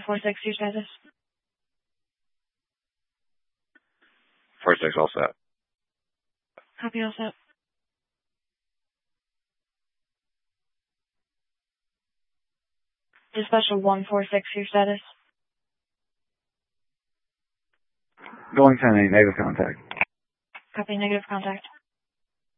146, your status. 46, all set. Copy, all set. Dispatcher 146, your status. Going 10-8, negative contact. Copy, negative contact.